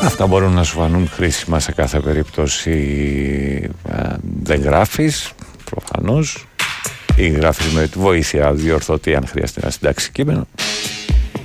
Αυτά μπορούν να σου φανούν χρήσιμα σε κάθε περίπτωση. Δεν γράφεις, προφανώς, ή γράφεις με τη βοήθεια διορθωτή αν χρειάζεται να συντάξει κείμενο.